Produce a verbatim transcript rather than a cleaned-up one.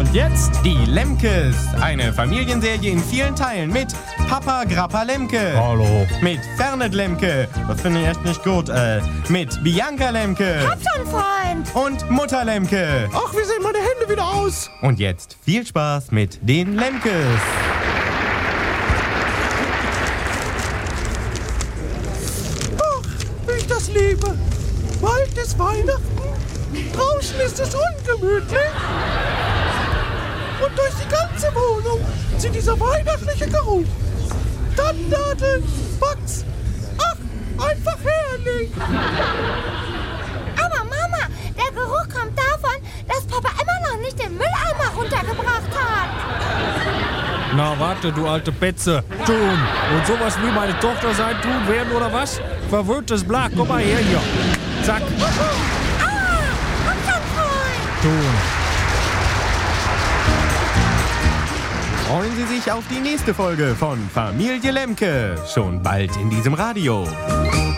Und jetzt die Lemkes. Eine Familienserie in vielen Teilen mit Papa Grappa Lemke. Hallo. Mit Fernet Lemke. Das finde ich echt nicht gut. Äh, mit Bianca Lemke. Hab schon, Freund. Und Mutter Lemke. Ach, wie sehen meine Hände wieder aus? Und jetzt viel Spaß mit den Lemkes. Ach, wie ich das liebe. Bald ist Weihnachten. Draußen ist es ungemütlich. Und durch die ganze Wohnung zieht dieser weihnachtliche Geruch. Tannennadeln, Wachs. Ach, einfach herrlich. Aber Mama, der Geruch kommt davon, dass Papa immer noch nicht den Mülleimer runtergebracht hat. Na warte, du alte Petze. Tun. Und sowas wie meine Tochter sein tun werden, oder was? Verwöhntes Blag, komm mal her hier. Zack. Ah, hab schon, Freund. Tun. Freuen Sie sich auf die nächste Folge von Familie Lemke. Schon bald in diesem Radio.